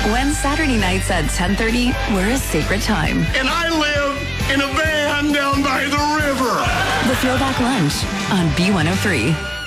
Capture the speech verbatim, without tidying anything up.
When Saturday nights at ten thirty were a sacred time. And I live in a van down by the river. The Throwback Lunch on B one oh three.